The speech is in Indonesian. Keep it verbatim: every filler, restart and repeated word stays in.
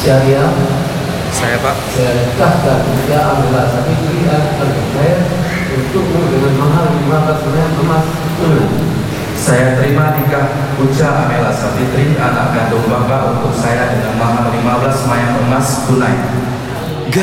Syariah. Saya Pak. Saya nikahkan Ida Amela Sabitri Al-Khair untukmu dengan mahar lima belas gram emas tunai. Saya terima nikah Uja Amela Sabitri, anak kandung Bapak, untuk saya dengan mahar lima belas mayang emas tunai.